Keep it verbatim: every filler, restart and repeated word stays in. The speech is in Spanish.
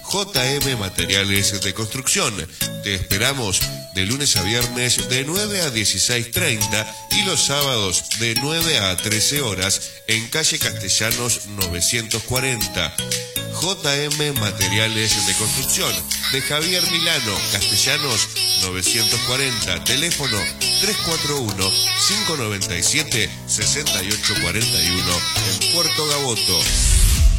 J M Materiales de Construcción. Te esperamos de lunes a viernes de nueve a dieciséis treinta y los sábados de nueve a trece horas en calle Castellanos novecientos cuarenta. J M Materiales de Construcción de Javier Milano, Castellanos novecientos cuarenta, teléfono tres cuatro uno, cinco nueve siete, seis ocho cuatro uno en Puerto Gaboto.